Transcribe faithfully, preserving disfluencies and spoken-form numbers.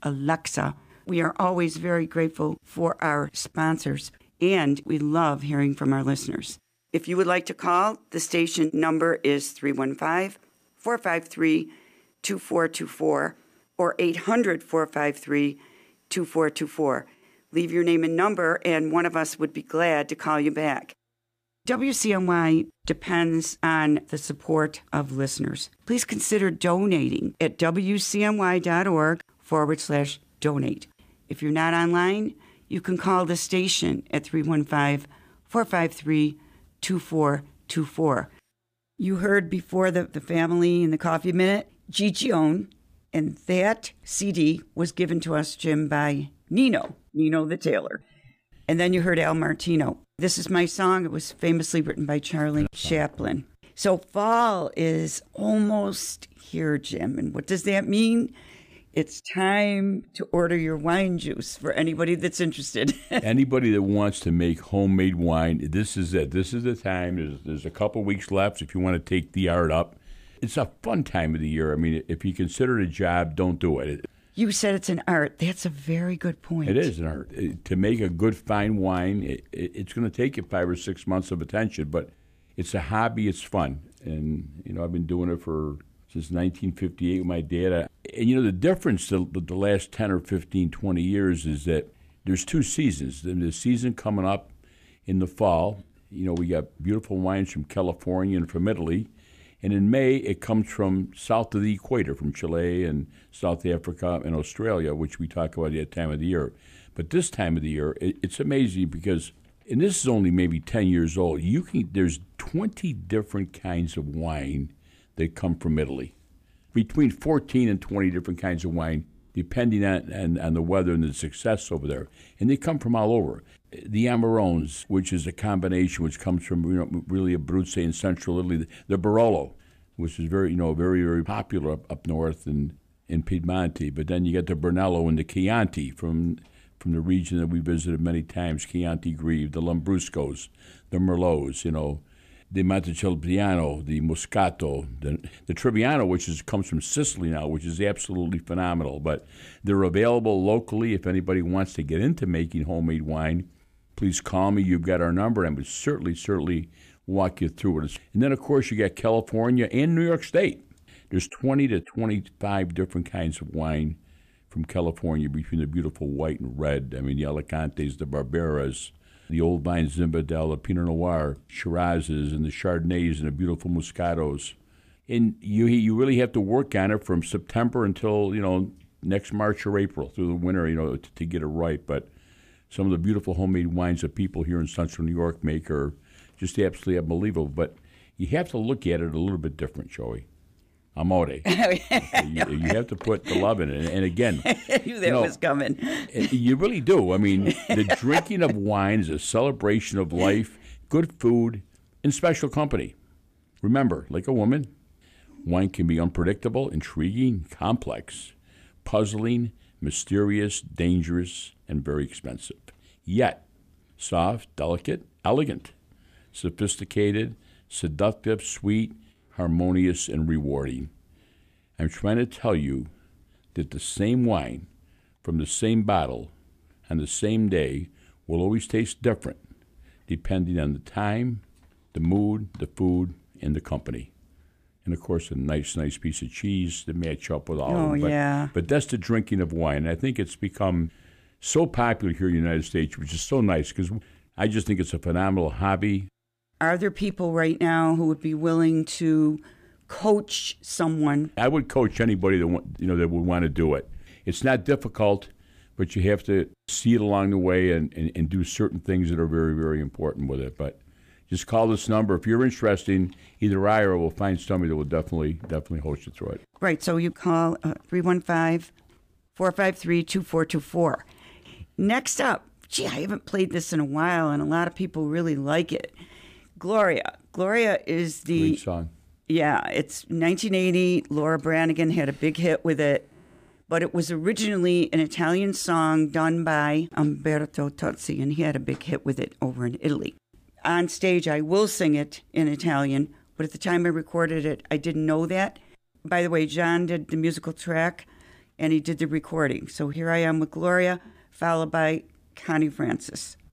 Alexa. We are always very grateful for our sponsors, and we love hearing from our listeners. If you would like to call, the station number is three one five, four five three, two four two four or eight hundred, four five three, two four two four. Leave your name and number, and one of us would be glad to call you back. W C N Y depends on the support of listeners. Please consider donating at wcny.org forward slash donate. If you're not online, you can call the station at three one five, four five three, two four two four. You heard before the, the family in the Coffee Minute, Gigione, and that C D was given to us, Jim, by Nino, Nino the Tailor. And then you heard Al Martino. This is my song. It was famously written by Charlie Chaplin. So fall is almost here, Jim. And what does that mean? It's time to order your wine juice for anybody that's interested. Anybody that wants to make homemade wine, this is it. This is the time. There's, there's a couple weeks left if you want to take the art up. It's a fun time of the year. I mean, if you consider it a job, don't do it. You said it's an art. That's a very good point. It is an art. It, to make a good, fine wine, it, it, it's going to take you five or six months of attention, but it's a hobby. It's fun. And, you know, I've been doing it for since nineteen fifty-eight with my dad. And, you know, the difference the, the last ten or fifteen, twenty years is that there's two seasons. The season coming up in the fall, you know, we got beautiful wines from California and from Italy. And in May, it comes from south of the equator, from Chile and South Africa and Australia, which we talk about at that time of the year. But this time of the year, it, it's amazing because, and this is only maybe ten years old, you can there's twenty different kinds of wine that come from Italy. Between fourteen and twenty different kinds of wine, depending on, on, on the weather and the success over there. And they come from all over. The Amarones, which is a combination which comes from, you know, really Abruzzo in central Italy. The, the Barolo, which is very, you know, very, very popular up, up north in, in Piedmonte. But then you get the Brunello and the Chianti from from the region that we visited many times, Chianti Greve, the Lambruscos, the Merlots, you know, the Montecilpiano, the Moscato, the, the Trebbiano, which is comes from Sicily now, which is absolutely phenomenal. But they're available locally if anybody wants to get into making homemade wine. Please call me. You've got our number, and I would certainly, certainly walk you through it. And then, of course, you got California and New York State. There's twenty to twenty-five different kinds of wine from California between the beautiful white and red. I mean, the Alicantes, the Barberas, the Old Vine Zinfandel, the Pinot Noir, Shirazes, and the Chardonnays, and the beautiful Moscatos. And you you really have to work on it from September until, you know, next March or April, through the winter, you know, to, to get it right. But some of the beautiful homemade wines that people here in central New York make are just absolutely unbelievable. But you have to look at it a little bit different, Joey. Amore. you, you have to put the love in it. And again, I knew that you know, was coming. You really do. I mean, the drinking of wine is a celebration of life, good food, and special company. Remember, like a woman, wine can be unpredictable, intriguing, complex, puzzling, mysterious, dangerous, and very expensive. Yet, soft, delicate, elegant, sophisticated, seductive, sweet, harmonious, and rewarding. I'm trying to tell you that the same wine from the same bottle on the same day will always taste different depending on the time, the mood, the food, and the company. And, of course, a nice, nice piece of cheese to match up with all oh, of them. But, yeah. but that's the drinking of wine. And I think it's become so popular here in the United States, which is so nice because I just think it's a phenomenal hobby. Are there people right now who would be willing to coach someone? I would coach anybody that want, you know that would want to do it. It's not difficult, but you have to see it along the way and, and, and do certain things that are very, very important with it. But just call this number. If you're interested, either I or will find somebody that will definitely, definitely host you through it. Right, so you call uh, three one five, four five three, two four two four. Next up, gee, I haven't played this in a while, and a lot of people really like it. Gloria. Gloria is the... Great song. Yeah, it's nineteen eighty. Laura Branigan had a big hit with it, but it was originally an Italian song done by Umberto Tozzi, and he had a big hit with it over in Italy. On stage, I will sing it in Italian, but at the time I recorded it, I didn't know that. By the way, John did the musical track. and he did the recording. So here I am with Gloria, followed by Connie Francis.